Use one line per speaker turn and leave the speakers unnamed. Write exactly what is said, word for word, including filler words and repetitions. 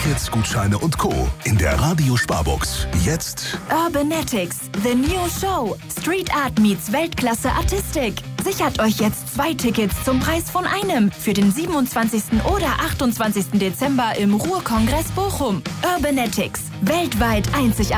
Tickets, Gutscheine und Co. in der Radio-Sparbox. Jetzt
Urbanetics, the new show. Street Art meets Weltklasse Artistik. Sichert euch jetzt zwei Tickets zum Preis von einem für den siebenundzwanzigsten oder achtundzwanzigsten Dezember im Ruhrkongress Bochum. Urbanetics, weltweit einzigartig.